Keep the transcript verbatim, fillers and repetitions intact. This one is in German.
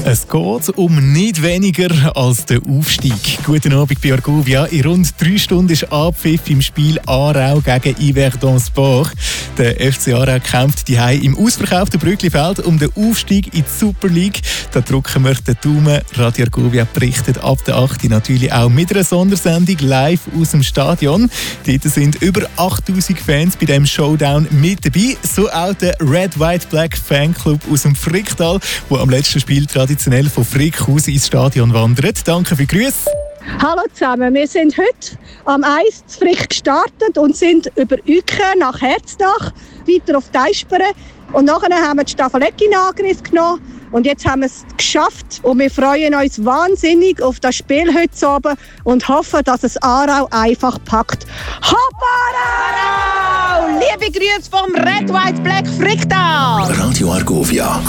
Es geht um nicht weniger als den Aufstieg. Guten Abend bei Argovia. In rund drei Stunden ist Abpfiff im Spiel Aarau gegen Yverdon Sport. Der F C Aarau kämpft die Hause im ausverkauften Brücklifeld um den Aufstieg in die Super League. Da drücken wir den Daumen. Radio Argovia berichtet ab der acht natürlich auch mit einer Sondersendung live aus dem Stadion. Dort sind über achttausend Fans bei diesem Showdown mit dabei. So auch der Red White Black Fanclub aus dem Fricktal, der am letzten Spiel traditionell von Frick aus ins Stadion wandert. Danke für die Grüße. Hallo zusammen, wir sind heute am Eis zu Frick gestartet und sind über Ueken nach Herzdach, weiter auf die Eisperen. Und nachher haben wir die Staffeleggi in Angriff genommen. Und jetzt haben wir es geschafft und wir freuen uns wahnsinnig auf das Spiel heute Abend und hoffen, dass es Aarau einfach packt. Hopp Aarau! Liebe Grüße vom Red White Black Fricktal! Radio Argovia.